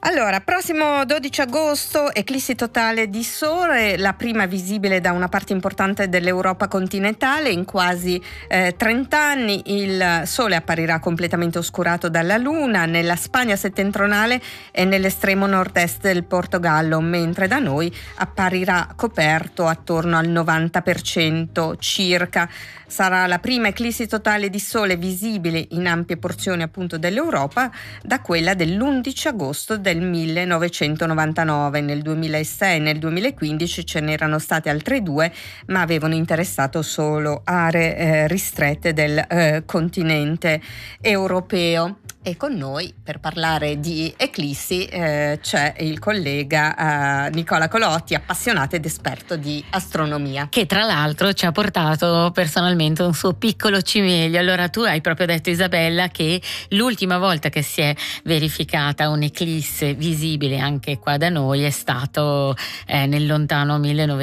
Allora, prossimo 12 agosto, eclissi totale di sole, la prima visibile da una parte importante dell'Europa continentale in quasi 30 anni. Il sole apparirà completamente oscurato dalla luna nella Spagna settentrionale e nell'estremo nord-est del Portogallo, mentre da noi apparirà coperto attorno al 90% circa. Sarà la prima eclissi totale di sole visibile in ampie porzioni appunto dell'Europa da quella dell'11 agosto del 1999. Nel 2006 e nel 2015 ce n'erano state altre due, ma avevano interessato solo aree ristrette del continente europeo. E con noi per parlare di eclissi c'è il collega Nicola Colotti, appassionato ed esperto di astronomia, che tra l'altro ci ha portato personalmente un suo piccolo cimelio. Allora, tu hai proprio detto, Isabella, che l'ultima volta che si è verificata un'eclisse visibile anche qua da noi è stato nel lontano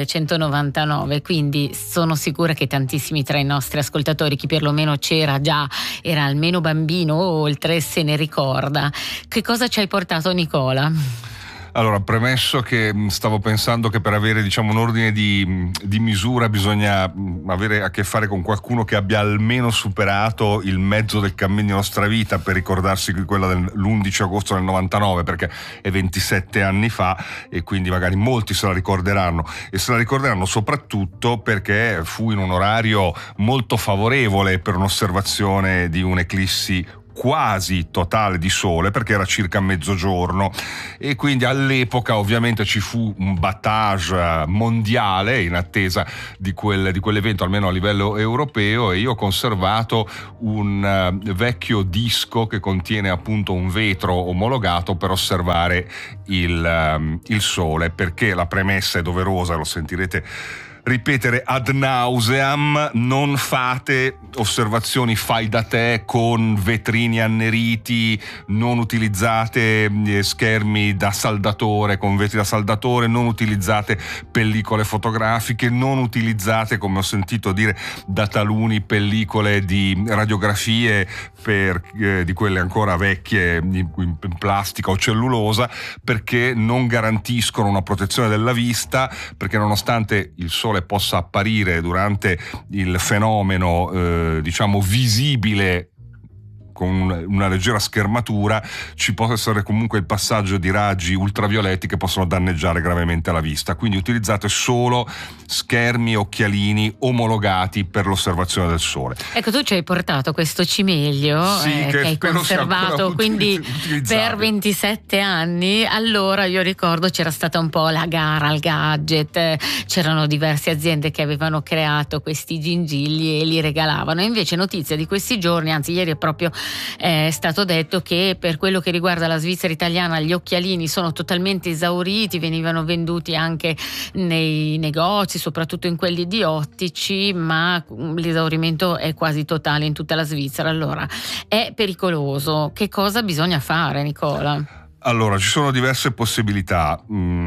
1999, quindi sono sicura che tantissimi tra i nostri ascoltatori, chi perlomeno era almeno bambino o oltre, se ne ricorda. Che cosa ci hai portato, Nicola? Allora, premesso che stavo pensando che per avere, diciamo, un ordine di misura bisogna avere a che fare con qualcuno che abbia almeno superato il mezzo del cammino di nostra vita per ricordarsi quella dell'11 agosto del 99, perché è 27 anni fa e quindi magari molti se la ricorderanno, e se la ricorderanno soprattutto perché fu in un orario molto favorevole per un'osservazione di un'eclissi quasi totale di sole, perché era circa mezzogiorno, e quindi all'epoca ovviamente ci fu un battage mondiale in attesa di quell'evento, almeno a livello europeo, e io ho conservato un vecchio disco che contiene appunto un vetro omologato per osservare il sole, perché la premessa è doverosa, lo sentirete ripetere ad nauseam: non fate osservazioni fai da te con vetrini anneriti, non utilizzate schermi da saldatore con vetri da saldatore, non utilizzate pellicole fotografiche, non utilizzate, come ho sentito dire da taluni, pellicole di radiografie di quelle ancora vecchie in plastica o cellulosa, perché non garantiscono una protezione della vista, perché nonostante il sole possa apparire durante il fenomeno diciamo visibile con una leggera schermatura, ci può essere comunque il passaggio di raggi ultravioletti che possono danneggiare gravemente la vista. Quindi utilizzate solo schermi, occhialini omologati per l'osservazione del sole. Ecco, tu ci hai portato questo cimelio che hai conservato quindi per 27 anni. Allora io ricordo c'era stata un po' la gara al gadget, c'erano diverse aziende che avevano creato questi gingilli e li regalavano. Invece notizia di questi giorni, anzi ieri è proprio è stato detto che per quello che riguarda la Svizzera italiana gli occhialini sono totalmente esauriti, venivano venduti anche nei negozi, soprattutto in quelli di ottici, ma l'esaurimento è quasi totale in tutta la Svizzera. Allora è pericoloso. Che cosa bisogna fare, Nicola? Allora, ci sono diverse possibilità.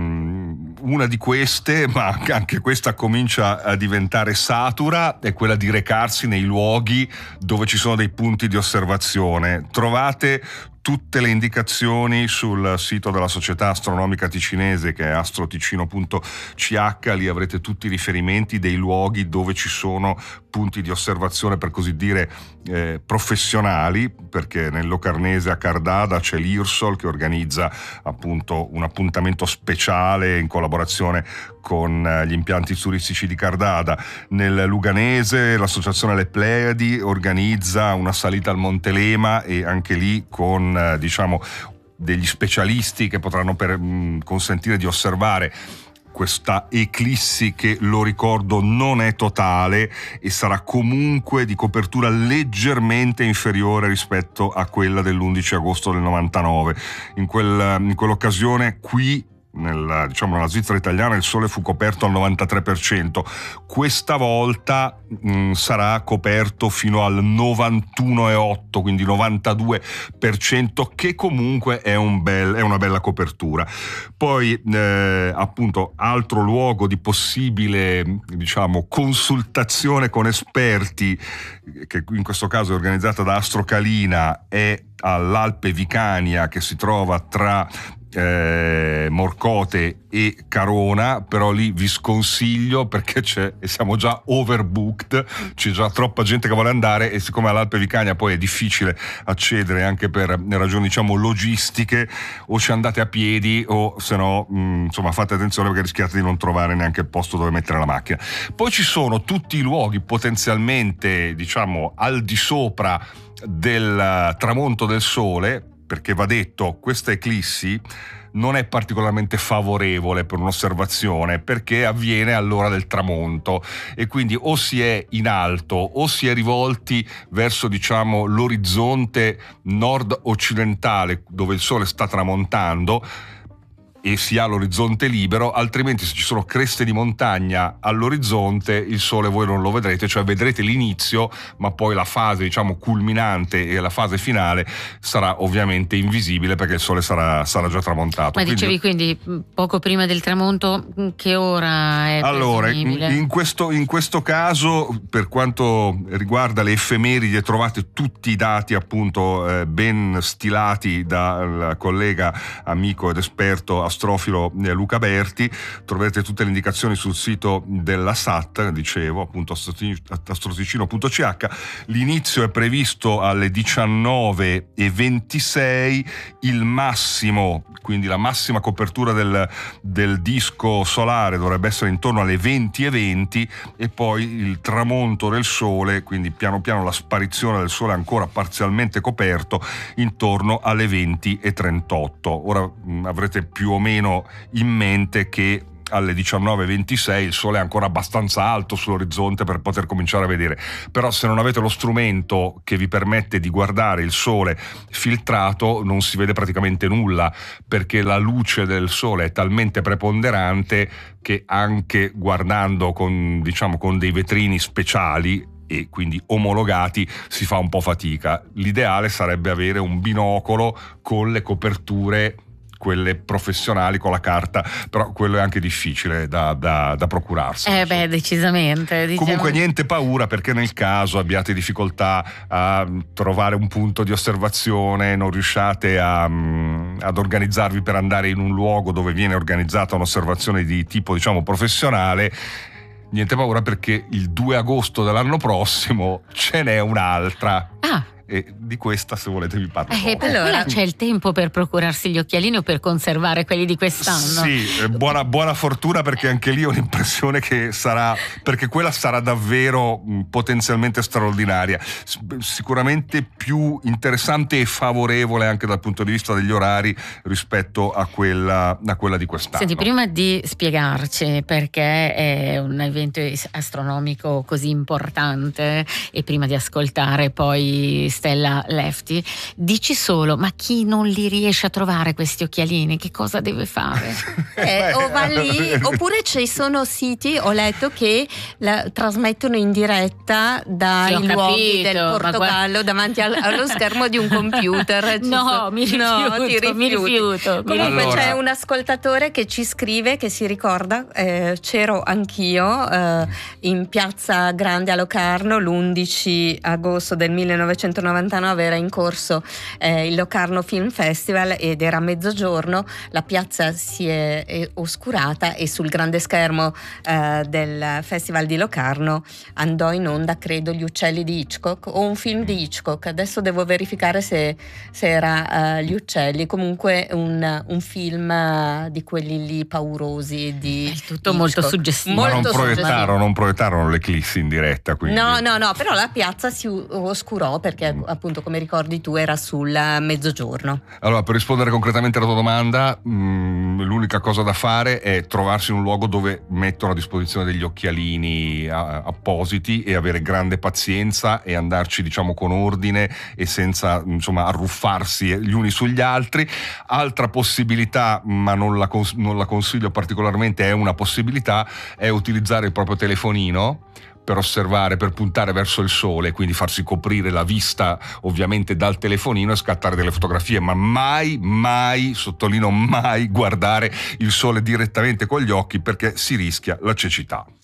Una di queste, ma anche questa comincia a diventare satura, è quella di recarsi nei luoghi dove ci sono dei punti di osservazione. Trovate tutte le indicazioni sul sito della Società Astronomica Ticinese, che è astroticino.ch. Lì avrete tutti i riferimenti dei luoghi dove ci sono punti di osservazione, per così dire, professionali, perché nel Locarnese a Cardada c'è l'IRSOL che organizza appunto un appuntamento speciale in collaborazione con gli impianti turistici di Cardada. Nel Luganese l'associazione Le Pleiadi organizza una salita al Monte Lema, e anche lì con diciamo degli specialisti che potranno consentire di osservare questa eclissi, che, lo ricordo, non è totale e sarà comunque di copertura leggermente inferiore rispetto a quella dell'11 agosto del 99. In quell'occasione qui nella Svizzera italiana il sole fu coperto al 93%. Questa volta sarà coperto fino al 91,8%, quindi 92%, che comunque è una bella copertura. Poi appunto altro luogo di possibile consultazione con esperti, che in questo caso è organizzata da Astrocalina, è all'Alpe Vicania, che si trova tra Morcote e Carona, però lì vi sconsiglio perché siamo già overbooked, c'è già troppa gente che vuole andare, e siccome all'Alpe Vicagna poi è difficile accedere anche per ragioni diciamo logistiche, o ci andate a piedi o se no insomma fate attenzione perché rischiate di non trovare neanche il posto dove mettere la macchina. Poi ci sono tutti i luoghi potenzialmente diciamo al di sopra del tramonto del sole, perché va detto, questa eclissi non è particolarmente favorevole per un'osservazione perché avviene all'ora del tramonto, e quindi o si è in alto o si è rivolti verso diciamo l'orizzonte nord-occidentale dove il sole sta tramontando e si ha l'orizzonte libero, altrimenti se ci sono creste di montagna all'orizzonte il sole voi non lo vedrete, cioè vedrete l'inizio, ma poi la fase diciamo culminante e la fase finale sarà ovviamente invisibile perché il sole sarà già tramontato. Ma dicevi quindi poco prima del tramonto, che ora è allora presumibile? in questo caso, per quanto riguarda le effemeridi, trovate tutti i dati appunto ben stilati dal collega amico ed esperto astrofilo Luca Berti. Troverete tutte le indicazioni sul sito della SAT, dicevo appunto astroticino.ch. L'inizio è previsto alle 19:26, il massimo, quindi la massima copertura del disco solare dovrebbe essere intorno alle 20:20, e poi il tramonto del sole, quindi piano piano la sparizione del sole ancora parzialmente coperto, intorno alle 20:38. Ora avrete più o meno in mente che alle 19:26 il sole è ancora abbastanza alto sull'orizzonte per poter cominciare a vedere, però se non avete lo strumento che vi permette di guardare il sole filtrato non si vede praticamente nulla, perché la luce del sole è talmente preponderante che anche guardando con dei vetrini speciali e quindi omologati si fa un po' fatica. L'ideale sarebbe avere un binocolo con le coperture, quelle professionali con la carta, però quello è anche difficile da procurarsi. Decisamente. Comunque niente paura, perché nel caso abbiate difficoltà a trovare un punto di osservazione, non riusciate ad organizzarvi per andare in un luogo dove viene organizzata un'osservazione di tipo diciamo professionale, niente paura, perché il 2 agosto dell'anno prossimo ce n'è un'altra. E di questa, se volete, vi parlo. Allora c'è il tempo per procurarsi gli occhialini o per conservare quelli di quest'anno? Sì, buona fortuna, perché anche lì ho l'impressione che perché quella sarà davvero potenzialmente straordinaria, sicuramente più interessante e favorevole anche dal punto di vista degli orari rispetto a quella di quest'anno. Senti, prima di spiegarci perché è un evento astronomico così importante e prima di ascoltare poi Stella Lefti, dici solo, ma chi non li riesce a trovare questi occhialini, che cosa deve fare? O va lì, oppure ci sono siti, ho letto, che trasmettono in diretta dai luoghi del Portogallo davanti allo schermo di un computer. Mi rifiuto. Comunque c'è un ascoltatore che ci scrive, che si ricorda, c'ero anch'io in Piazza Grande a Locarno l'11 agosto del 1999, era in corso il Locarno Film Festival ed era mezzogiorno, la piazza si è oscurata e sul grande schermo del Festival di Locarno andò in onda, credo, Gli uccelli di Hitchcock o un film di Hitchcock, adesso devo verificare se era Gli uccelli, comunque un film di quelli lì paurosi di è tutto Hitchcock. Molto suggestivo. Ma non proiettarono l'eclissi in diretta, quindi. No, però la piazza si oscurò perché appunto, come ricordi tu, era sul mezzogiorno. Allora, per rispondere concretamente alla tua domanda, l'unica cosa da fare è trovarsi in un luogo dove mettono a disposizione degli occhialini appositi e avere grande pazienza e andarci diciamo con ordine e senza arruffarsi gli uni sugli altri. Altra possibilità, ma non la consiglio particolarmente, è una possibilità, è utilizzare il proprio telefonino per osservare, per puntare verso il sole, quindi farsi coprire la vista ovviamente dal telefonino e scattare delle fotografie, ma mai, sottolineo mai, guardare il sole direttamente con gli occhi, perché si rischia la cecità.